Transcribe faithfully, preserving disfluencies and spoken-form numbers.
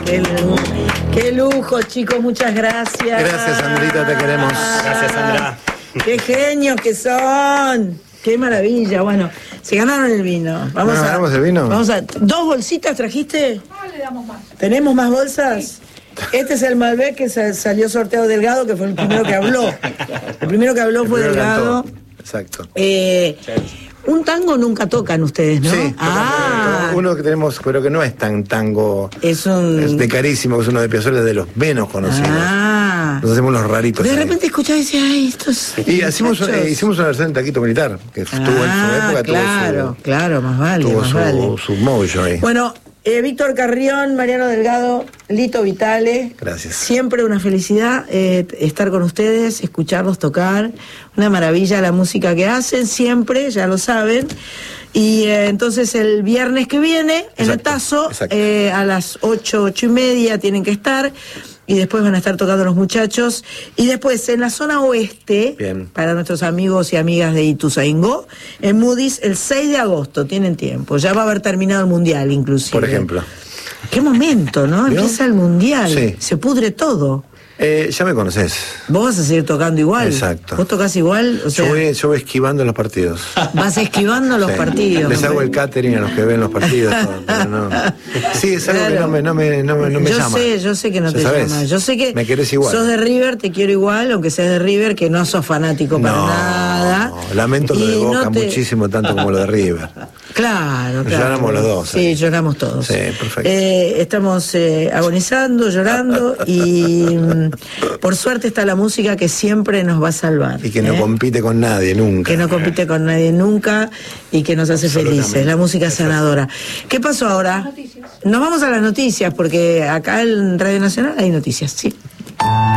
Qué lujo, qué lujo, chicos, muchas gracias. Gracias, Sandrita, te queremos. Gracias, Sandra. Qué genios que son. Qué maravilla. Bueno, se ganaron el vino. Vamos ¿No a, ganamos el vino? Vamos a. ¿Dos bolsitas trajiste? No, le damos más. ¿Tenemos más bolsas? Este es el Malbec que sa- salió sorteado Delgado, que fue el primero que habló. El primero que habló El fue primero Delgado. cantó. Exacto. Eh, un tango nunca tocan ustedes, ¿no? Sí, ah, uno que tenemos, pero que no es tan tango. es un. Es de carísimo, que es uno de Piazzolla, de los menos conocidos. Ah. Nos hacemos los raritos. De ahí. repente escuchás y decís, ay, estos. Y hicimos, muchachos. eh, hicimos una versión en Taquito Militar, que estuvo en su Ah, época, claro, tuvo su, claro, más vale, tuvo más su, vale. su mojo ahí. Bueno, eh, Víctor Carrión, Mariano Delgado, Lito Vitale. Gracias. Siempre una felicidad eh, estar con ustedes, escucharlos tocar. Una maravilla la música que hacen, siempre, ya lo saben. Y eh, entonces el viernes que viene, en el Exacto, Tazo, exacto. eh, a las ocho, ocho y media tienen que estar. Y después van a estar tocando los muchachos. Y después en la zona oeste, Bien. para nuestros amigos y amigas de Ituzaingó, en Moody's el seis de agosto, tienen tiempo. Ya va a haber terminado el mundial, inclusive. Por ejemplo. Qué momento, ¿no? ¿Vio? Empieza el mundial. Sí. Se pudre todo. Eh, ya me conoces. Vos vas a seguir tocando igual. Exacto. Vos tocás igual, o sea, Yo voy, yo voy esquivando los partidos. vas esquivando los Sí. partidos. Les hago el catering a los que ven los partidos. todo, pero no. Sí, es algo Claro. que no me, no me, no me, no me yo llama. sé, yo sé que no ¿Ya te sabes? llama. Yo sé que me querés igual. sos de River, te quiero igual, aunque seas de River, que no sos fanático para No, nada. lamento lo de Y Boca no te- muchísimo, tanto como lo de River. Claro, claro. Lloramos los dos Sí, ahí. lloramos todos. Sí, perfecto. Eh, estamos eh, agonizando, llorando y mm, por suerte está la música que siempre nos va a salvar. Y que no ¿eh? compite con nadie, nunca. Que no compite con nadie nunca y que nos hace felices. Absolutamente. La música sanadora. ¿Qué pasó ahora? Nos vamos a las noticias porque acá en Radio Nacional hay noticias, sí.